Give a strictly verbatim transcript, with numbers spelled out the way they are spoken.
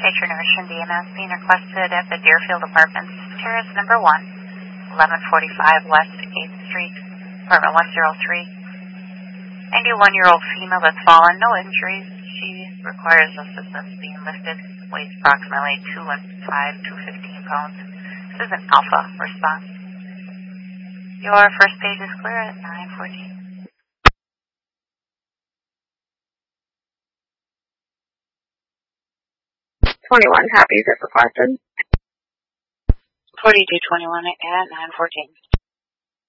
patron urgent E M S being requested at the Deerfield Apartments, Terrace number one, eleven forty-five West eighth Street, apartment one oh three. ninety-one-year-old female that's fallen, no injuries. She requires assistance being lifted, weighs approximately two and five, two fifteen pounds. This is an alpha response. Your first page is clear at nine fourteen. twenty-one copies if requested. forty-two twenty-one at nine fourteen.